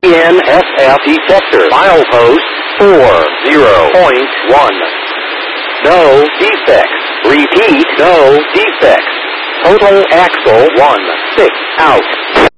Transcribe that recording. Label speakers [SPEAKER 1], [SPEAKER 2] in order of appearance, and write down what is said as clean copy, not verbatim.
[SPEAKER 1] NSF detector. Milepost 40.1. No defects. Repeat, no defects. Total axle 16 out.